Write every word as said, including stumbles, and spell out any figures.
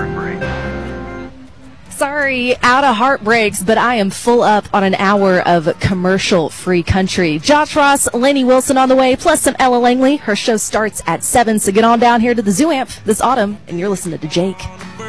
Sorry, out of heartbreaks, but I am full up on an hour of commercial-free country. Josh Ross, Lainey Wilson on the way, plus some Ella Langley. Her show starts at seven, so get on down here to the Zoo Amp this autumn, and you're listening to Jake.